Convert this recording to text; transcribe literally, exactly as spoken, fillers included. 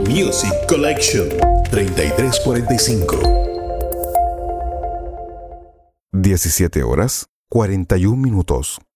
Music Collection treinta y tres cuarenta y cinco. diecisiete horas, cuarenta y un minutos.